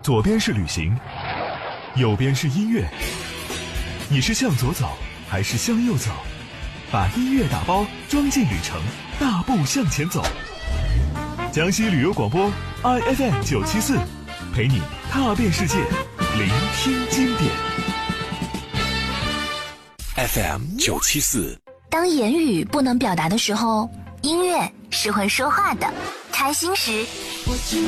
左边是旅行，右边是音乐。你是向左走还是向右走？把音乐打包装进旅程，大步向前走。江西旅游广播 IFM 974，陪你踏遍世界，聆听经典。 FM 974。 当言语不能表达的时候，音乐是会说话的。开心时